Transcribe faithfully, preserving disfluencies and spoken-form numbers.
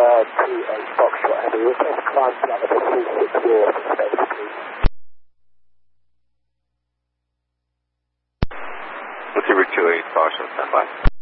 uh, two eight Foxtrot Heavy. Request climb flight level three six zero for space, please. Receiver two eight Foxtrot, stand by.